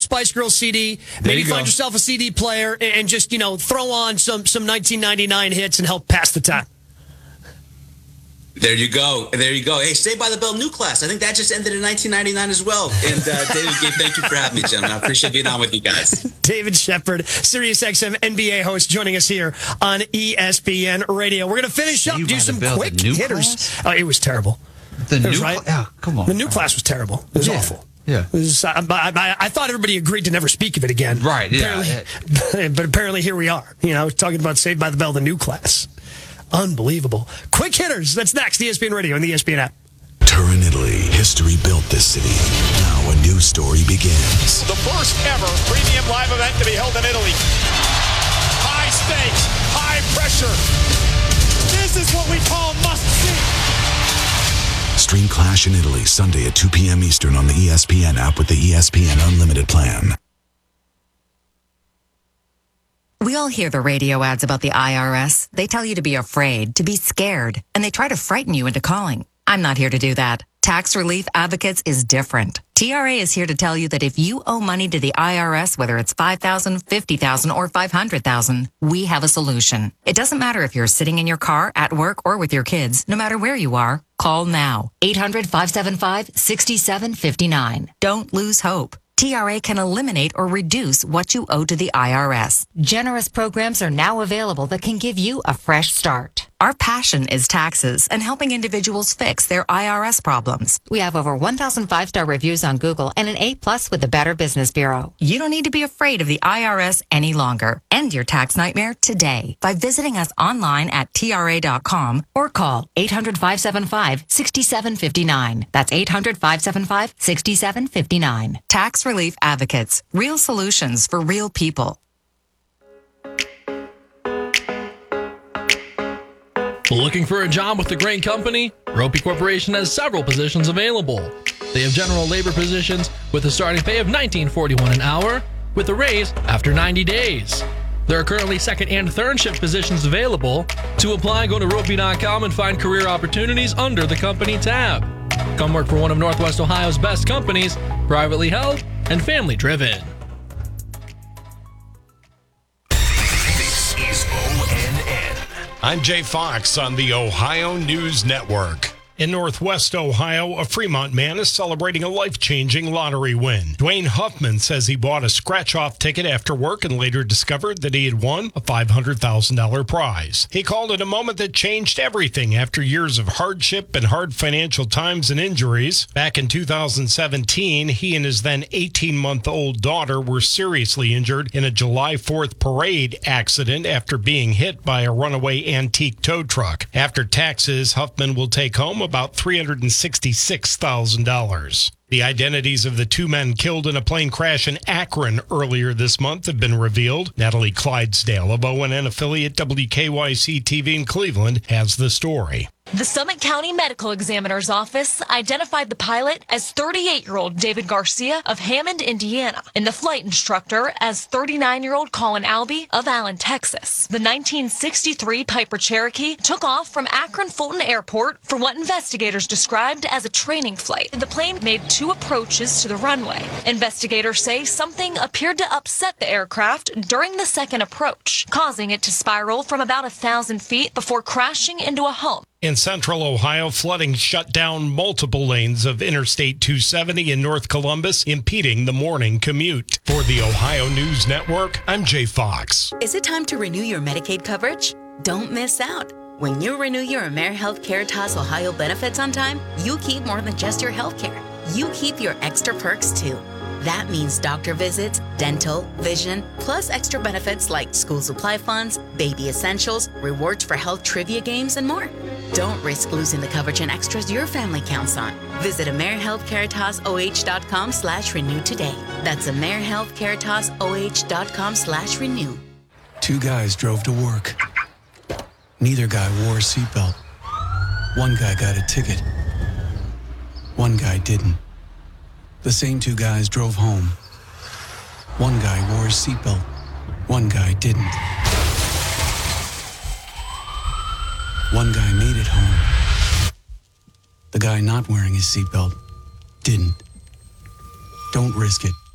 Spice Girls CD. Maybe find yourself a CD player and just, throw on some 1999 hits and help pass the time. There you go. Hey, Saved by the Bell new class. I think that just ended in 1999 as well. And David, Gabe, thank you for having me, gentlemen. I appreciate being on with you guys. David Shepard, SiriusXM NBA host, joining us here on ESPN Radio. We're going to finish up, do some quick hitters. Oh, it was terrible. Come on. The new class was terrible. It was awful. Yeah. It was, I thought everybody agreed to never speak of it again. Right, yeah. But apparently here we are, talking about Saved by the Bell, the new class. Unbelievable. Quick hitters. That's next. ESPN Radio and the ESPN app. Turin, Italy. History built this city. Now a new story begins. The first ever premium live event to be held in Italy. High stakes, high pressure. This is what we call must see. Stream Clash in Italy Sunday at 2 p.m. Eastern on the ESPN app with the ESPN Unlimited plan. We all hear the radio ads about the IRS. They tell you to be afraid, to be scared, and they try to frighten you into calling. I'm not here to do that. Tax Relief Advocates is different. TRA is here to tell you that if you owe money to the IRS, whether it's $5,000, $50,000, or $500,000, we have a solution. It doesn't matter if you're sitting in your car, at work, or with your kids. No matter where you are, call now. 800-575-6759. Don't lose hope. TRA can eliminate or reduce what you owe to the IRS. Generous programs are now available that can give you a fresh start. Our passion is taxes and helping individuals fix their IRS problems. We have over 1,000 5-star reviews on Google and an A+ with the Better Business Bureau. You don't need to be afraid of the IRS any longer. End your tax nightmare today by visiting us online at TRA.com or call 800-575-6759. That's 800-575-6759. Tax Relief Advocates. Real solutions for real people. Looking for a job with a great company? Ropey Corporation has several positions available. They have general labor positions with a starting pay of $19.41 an hour with a raise after 90 days. There are currently second and third shift positions available. To apply, go to ropey.com and find career opportunities under the company tab. Come work for one of Northwest Ohio's best companies, privately held and family driven. This is ONN. I'm Jay Fox on the Ohio News Network. In Northwest Ohio, a Fremont man is celebrating a life-changing lottery win. Dwayne Huffman says he bought a scratch-off ticket after work and later discovered that he had won a $500,000 prize. He called it a moment that changed everything after years of hardship and hard financial times and injuries. Back in 2017, he and his then 18-month-old daughter were seriously injured in a July 4th parade accident after being hit by a runaway antique tow truck. After taxes, Huffman will take home about $366,000. The identities of the two men killed in a plane crash in Akron earlier this month have been revealed. Natalie Clydesdale of ONN affiliate WKYC-TV in Cleveland has the story. The Summit County Medical Examiner's Office identified the pilot as 38-year-old David Garcia of Hammond, Indiana, and the flight instructor as 39-year-old Colin Albee of Allen, Texas. The 1963 Piper Cherokee took off from Akron Fulton Airport for what investigators described as a training flight. The plane made 2 approaches to the runway. Investigators say something appeared to upset the aircraft during the second approach, causing it to spiral from about 1,000 feet before crashing into a home. In central Ohio, flooding shut down multiple lanes of Interstate 270 in North Columbus, impeding the morning commute. For the Ohio News Network, I'm Jay Fox. Is it time to renew your Medicaid coverage? Don't miss out. When you renew your AmeriHealth Caritas Ohio benefits on time, you keep more than just your health care. You keep your extra perks too. That means doctor visits, dental, vision, plus extra benefits like school supply funds, baby essentials, rewards for health trivia games, and more. Don't risk losing the coverage and extras your family counts on. Visit AmeriHealthCaritasoh.com/renew today. That's AmeriHealthCaritasoh.com/renew. 2 guys drove to work. Neither guy wore a seatbelt. One guy got a ticket. One guy didn't. The same 2 guys drove home. One guy wore his seatbelt. One guy didn't. One guy made it home. The guy not wearing his seatbelt didn't. Don't risk it.